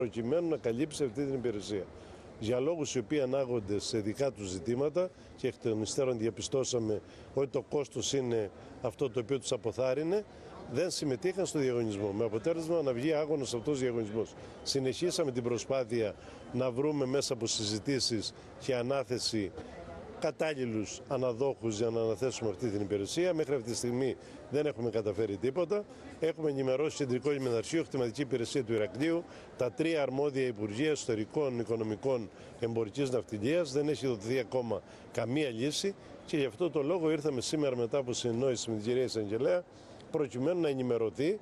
προκειμένου να καλύψει αυτή την υπηρεσία. Για λόγους οι οποίοι ανάγονται σε δικά τους ζητήματα και εκ των υστέρων διαπιστώσαμε ότι το κόστος είναι αυτό το οποίο τους αποθάρρυνε, δεν συμμετείχαν στο διαγωνισμό, με αποτέλεσμα να βγει άγωνος αυτός ο διαγωνισμός. Συνεχίσαμε την προσπάθεια να βρούμε μέσα από συζητήσεις και ανάθεση κατάλληλους αναδόχους για να αναθέσουμε αυτή την υπηρεσία. Μέχρι αυτή τη στιγμή δεν έχουμε καταφέρει τίποτα. Έχουμε ενημερώσει Κεντρικό Λιμεναρχείο, Χρηματική Υπηρεσία του Ηρακλείου, τα 3 αρμόδια Υπουργεία Εσωτερικών, Οικονομικών, Εμπορικής Ναυτιλίας. Δεν έχει δοθεί ακόμα καμία λύση και γι' αυτό το λόγο ήρθαμε σήμερα μετά από συνεννόηση με την κυρία Εισαγγελέα προκειμένου να ενημερωθεί.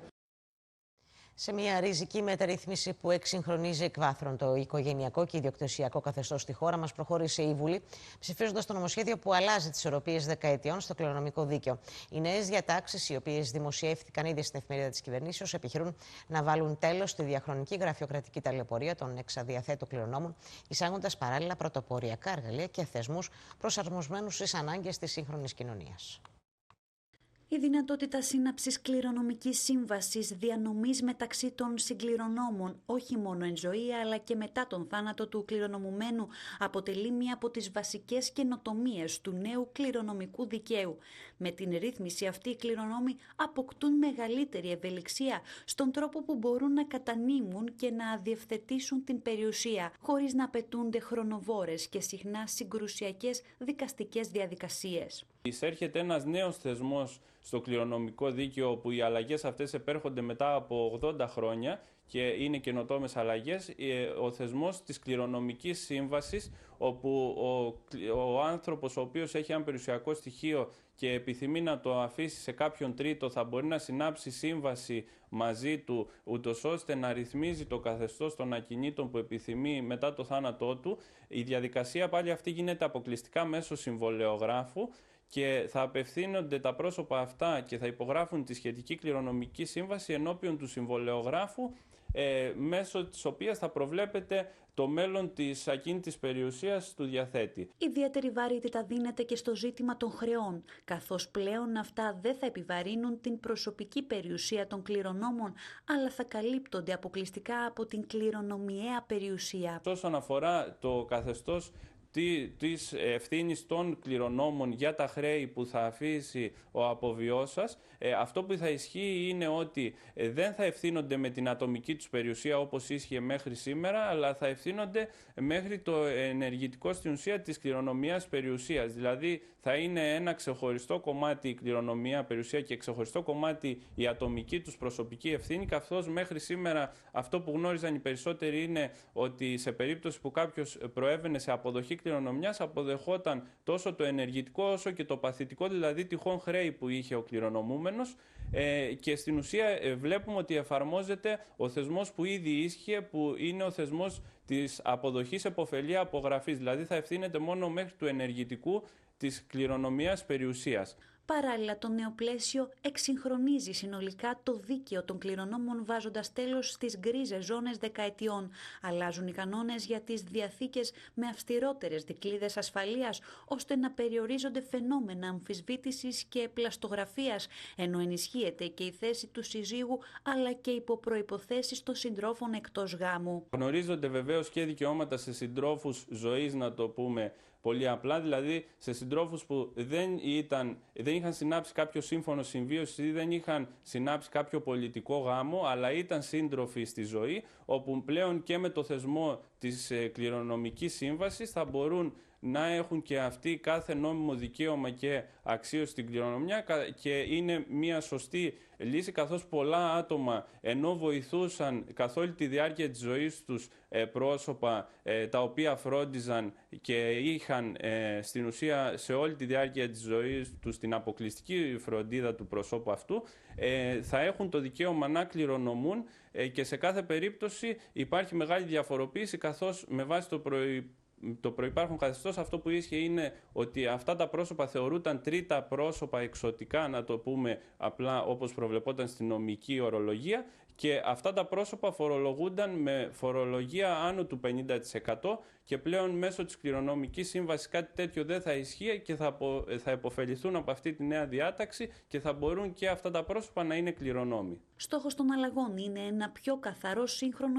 Σε μια ριζική μεταρρύθμιση που εξυγχρονίζει εκ βάθρων το οικογενειακό και ιδιοκτησιακό καθεστώς στη χώρα μας, προχώρησε η Βουλή, ψηφίζοντας το νομοσχέδιο που αλλάζει τις ισορροπίες δεκαετιών στο κληρονομικό δίκαιο. Οι νέες διατάξεις, οι οποίες δημοσιεύτηκαν ήδη στην εφημερίδα της κυβερνήσεως, επιχειρούν να βάλουν τέλος στη διαχρονική γραφειοκρατική ταλαιπωρία των εξαδιαθέτων κληρονόμων, εισάγοντας παράλληλα πρωτοποριακά εργαλεία και θεσμούς προσαρμοσμένους στις ανάγκες της σύγχρονης κοινωνίας. Η δυνατότητα σύναψης κληρονομικής σύμβασης διανομής μεταξύ των συγκληρονόμων, όχι μόνο εν ζωή αλλά και μετά τον θάνατο του κληρονομουμένου, αποτελεί μία από τις βασικές καινοτομίες του νέου κληρονομικού δικαίου. Με την ρύθμιση αυτή οι κληρονόμοι αποκτούν μεγαλύτερη ευελιξία στον τρόπο που μπορούν να κατανείμουν και να αδιευθετήσουν την περιουσία, χωρίς να απαιτούνται χρονοβόρες και συχνά συγκρουσιακές δικαστικές διαδικασίες. Εισέρχεται ένας νέος θεσμός στο κληρονομικό δίκαιο, όπου οι αλλαγές αυτές επέρχονται μετά από 80 χρόνια και είναι καινοτόμες αλλαγές. Ο θεσμός της κληρονομικής σύμβασης, όπου ο άνθρωπος ο οποίος έχει ένα περιουσιακό στοιχείο και επιθυμεί να το αφήσει σε κάποιον τρίτο, θα μπορεί να συνάψει σύμβαση μαζί του, ούτως ώστε να ρυθμίζει το καθεστώς των ακινήτων που επιθυμεί μετά το θάνατό του. Η διαδικασία πάλι αυτή γίνεται αποκλειστικά μέσω συμβολεογράφου και θα απευθύνονται τα πρόσωπα αυτά και θα υπογράφουν τη σχετική κληρονομική σύμβαση ενώπιον του συμβολεογράφου, μέσω της οποίας θα προβλέπεται το μέλλον της ακίνητης περιουσίας του διαθέτη. Ιδιαίτερη βαρύτητα δίνεται και στο ζήτημα των χρεών, καθώς πλέον αυτά δεν θα επιβαρύνουν την προσωπική περιουσία των κληρονόμων, αλλά θα καλύπτονται αποκλειστικά από την κληρονομιαία περιουσία. Όσον αφορά το καθεστώς της ευθύνης των κληρονόμων για τα χρέη που θα αφήσει ο αποβιώσας, αυτό που θα ισχύει είναι ότι δεν θα ευθύνονται με την ατομική τους περιουσία όπως ίσχυε μέχρι σήμερα, αλλά θα ευθύνονται μέχρι το ενεργητικό στην ουσία της κληρονομιάς περιουσίας. Δηλαδή θα είναι ένα ξεχωριστό κομμάτι η κληρονομιά περιουσία και ξεχωριστό κομμάτι η ατομική τους προσωπική ευθύνη, καθώς μέχρι σήμερα αυτό που γνώριζαν οι περισσότεροι είναι ότι σε περίπτωση που κάποιος προέβαινε σε αποδοχή κληρονομιάς, αποδεχόταν τόσο το ενεργητικό όσο και το παθητικό, δηλαδή τυχόν χρέη που είχε ο κληρονομούμενος, και στην ουσία βλέπουμε ότι εφαρμόζεται ο θεσμός που ήδη ίσχυε, που είναι ο θεσμός της αποδοχής επωφελία απογραφής, δηλαδή θα ευθύνεται μόνο μέχρι του ενεργητικού της κληρονομιάς περιουσίας. Παράλληλα, το νέο πλαίσιο εξυγχρονίζει συνολικά το δίκαιο των κληρονόμων, βάζοντας τέλος στις γκρίζες ζώνες δεκαετιών. Αλλάζουν οι κανόνες για τις διαθήκες με αυστηρότερες δικλείδες ασφαλείας, ώστε να περιορίζονται φαινόμενα αμφισβήτησης και πλαστογραφίας, ενώ ενισχύεται και η θέση του συζύγου αλλά και υπό προϋποθέσεις των συντρόφων εκτός γάμου. Γνωρίζονται βεβαίως και δικαιώματα σε συντρόφους ζωής, να το πούμε πολύ απλά, δηλαδή σε συντρόφους που δεν είχαν συνάψει κάποιο σύμφωνο συμβίωσης ή δεν είχαν συνάψει κάποιο πολιτικό γάμο, αλλά ήταν σύντροφοι στη ζωή, όπου πλέον και με το θεσμό της κληρονομικής σύμβασης θα μπορούν να έχουν και αυτοί κάθε νόμιμο δικαίωμα και αξίωση στην κληρονομιά, και είναι μια σωστή λύση, καθώς πολλά άτομα, ενώ βοηθούσαν καθ' όλη τη διάρκεια της ζωής τους πρόσωπα τα οποία φρόντιζαν και είχαν στην ουσία σε όλη τη διάρκεια της ζωής τους την αποκλειστική φροντίδα του προσώπου αυτού, θα έχουν το δικαίωμα να κληρονομούν, και σε κάθε περίπτωση υπάρχει μεγάλη διαφοροποίηση, καθώς με βάση το προϋπάρχον καθεστώς αυτό που ίσχυε είναι ότι αυτά τα πρόσωπα θεωρούνταν τρίτα πρόσωπα εξωτικά, να το πούμε απλά όπως προβλεπόταν στην νομική ορολογία, και αυτά τα πρόσωπα φορολογούνταν με φορολογία άνω του 50%, και πλέον μέσω της κληρονομικής σύμβασης κάτι τέτοιο δεν θα ισχύει και θα υποφεληθούν από αυτή τη νέα διάταξη και θα μπορούν και αυτά τα πρόσωπα να είναι κληρονόμοι. Στόχος των αλλαγών είναι ένα πιο καθαρό, σύγχρονο